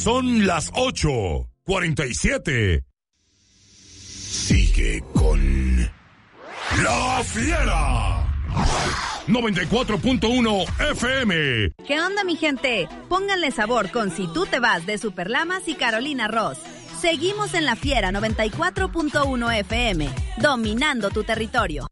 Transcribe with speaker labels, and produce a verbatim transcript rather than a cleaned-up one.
Speaker 1: Son las ocho cuarenta y siete. Sigue con La Fiera. noventa y cuatro punto uno F M.
Speaker 2: ¿Qué onda, mi gente? Pónganle sabor con Si Tú Te Vas de Superlamas y Carolina Ross. Seguimos en La Fiera noventa y cuatro punto uno F M, dominando tu territorio.